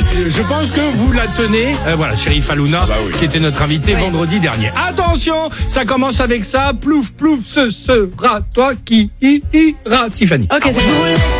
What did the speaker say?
complexe. Je pense que vous la tenez. Voilà, Chérif Halouna, qui était notre invité vendredi dernier. Attention, ça commence avec ça. Plouf, plouf, ce sera toi qui ira, Tiffany. Ok, c'est